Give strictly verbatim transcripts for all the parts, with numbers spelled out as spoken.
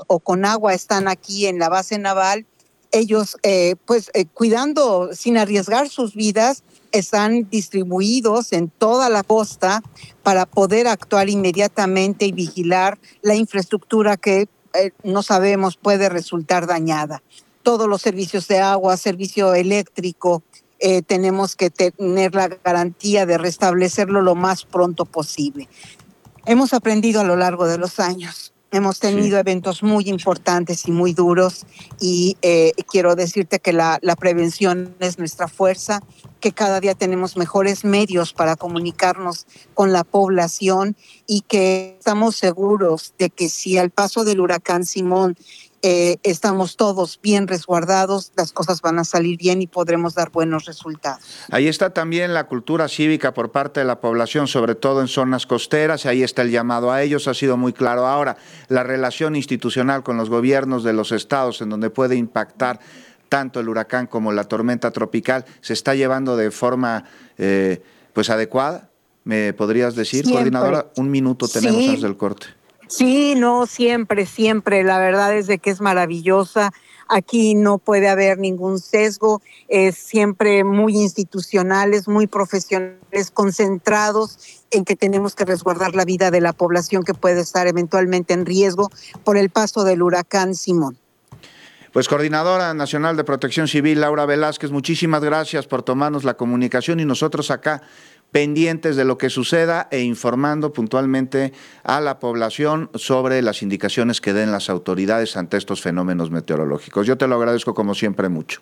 o con agua están aquí en la base naval, ellos eh, pues eh, cuidando sin arriesgar sus vidas, están distribuidos en toda la costa para poder actuar inmediatamente y vigilar la infraestructura que eh, no sabemos puede resultar dañada. Todos los servicios de agua, servicio eléctrico, eh, tenemos que tener la garantía de restablecerlo lo más pronto posible. Hemos aprendido a lo largo de los años. Hemos tenido sí. eventos muy importantes y muy duros y eh, quiero decirte que la, la prevención es nuestra fuerza, que cada día tenemos mejores medios para comunicarnos con la población y que estamos seguros de que si al paso del huracán Simón eh, estamos todos bien resguardados, las cosas van a salir bien y podremos dar buenos resultados. Ahí está también la cultura cívica por parte de la población, sobre todo en zonas costeras, ahí está el llamado a ellos, ha sido muy claro. Ahora, la relación institucional con los gobiernos de los estados en donde puede impactar tanto el huracán como la tormenta tropical, ¿se está llevando de forma eh, pues adecuada? ¿Me podrías decir, siempre. Coordinadora? Un minuto tenemos sí. antes del corte. Sí, no, siempre, siempre. La verdad es de que es maravillosa. Aquí no puede haber ningún sesgo. Es siempre muy institucionales, muy profesionales, concentrados en que tenemos que resguardar la vida de la población que puede estar eventualmente en riesgo por el paso del huracán Simón. Pues Coordinadora Nacional de Protección Civil, Laura Velázquez, muchísimas gracias por tomarnos la comunicación y nosotros acá pendientes de lo que suceda e informando puntualmente a la población sobre las indicaciones que den las autoridades ante estos fenómenos meteorológicos. Yo te lo agradezco como siempre mucho.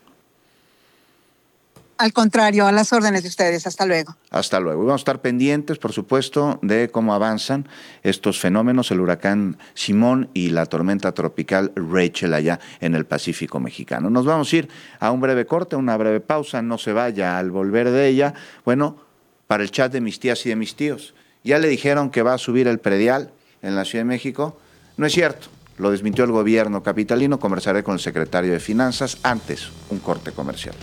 Al contrario, a las órdenes de ustedes. Hasta luego. Hasta luego. Y vamos a estar pendientes, por supuesto, de cómo avanzan estos fenómenos, el huracán Simón y la tormenta tropical Rachel allá en el Pacífico mexicano. Nos vamos a ir a un breve corte, una breve pausa, no se vaya al volver de ella. Bueno, para el chat de mis tías y de mis tíos, ¿ya le dijeron que va a subir el predial en la Ciudad de México? No es cierto, lo desmintió el gobierno capitalino. Conversaré con el secretario de Finanzas. Antes, un corte comercial.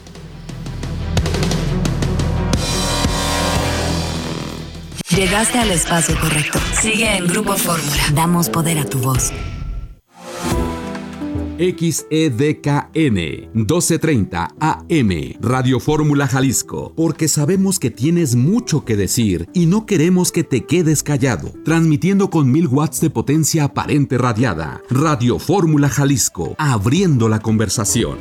Llegaste al espacio correcto. Sigue en Grupo Fórmula. Damos poder a tu voz. X E D K N doce treinta A M Radio Fórmula Jalisco, porque sabemos que tienes mucho que decir y no queremos que te quedes callado. Transmitiendo con mil watts de potencia aparente radiada. Radio Fórmula Jalisco, abriendo la conversación.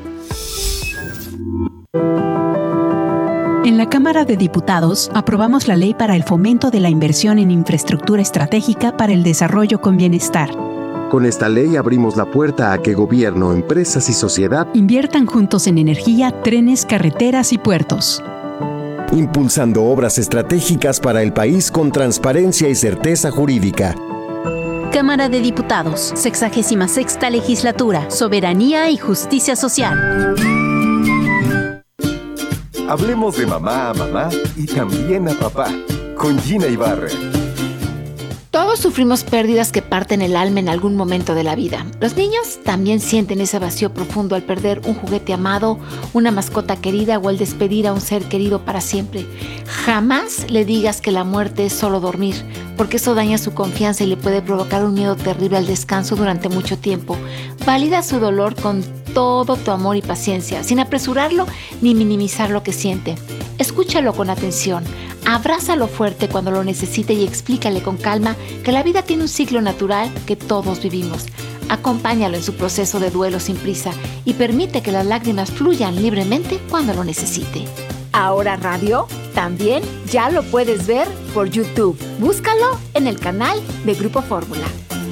En la Cámara de Diputados aprobamos la Ley para el Fomento de la Inversión en Infraestructura Estratégica para el Desarrollo con Bienestar. Con esta ley abrimos la puerta a que gobierno, empresas y sociedad inviertan juntos en energía, trenes, carreteras y puertos. Impulsando obras estratégicas para el país con transparencia y certeza jurídica. Cámara de Diputados, sexagésima sexta Legislatura, Soberanía y Justicia Social. Hablemos de mamá a mamá y también a papá, con Gina Ibarra. Todos sufrimos pérdidas que parten el alma en algún momento de la vida. Los niños también sienten ese vacío profundo al perder un juguete amado, una mascota querida o al despedir a un ser querido para siempre. Jamás le digas que la muerte es solo dormir, porque eso daña su confianza y le puede provocar un miedo terrible al descanso durante mucho tiempo. Valida su dolor con todo tu amor y paciencia, sin apresurarlo ni minimizar lo que siente. Escúchalo con atención, abrázalo fuerte cuando lo necesite y explícale con calma que la vida tiene un ciclo natural que todos vivimos. Acompáñalo en su proceso de duelo sin prisa y permite que las lágrimas fluyan libremente cuando lo necesite. Ahora Radio también ya lo puedes ver por YouTube. Búscalo en el canal de Grupo Fórmula.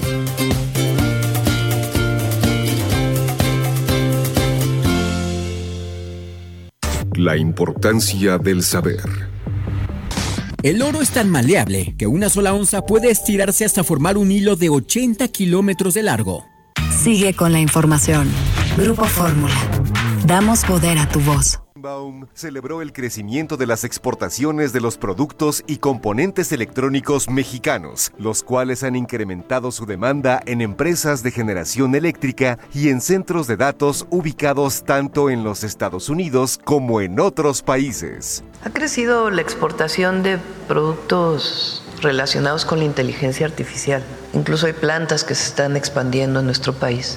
La importancia del saber. El oro es tan maleable que una sola onza puede estirarse hasta formar un hilo de ochenta kilómetros de largo. Sigue con la información. Grupo Fórmula. Damos poder a tu voz. Baum celebró el crecimiento de las exportaciones de los productos y componentes electrónicos mexicanos, los cuales han incrementado su demanda en empresas de generación eléctrica y en centros de datos ubicados tanto en los Estados Unidos como en otros países. Ha crecido la exportación de productos relacionados con la inteligencia artificial. Incluso hay plantas que se están expandiendo en nuestro país.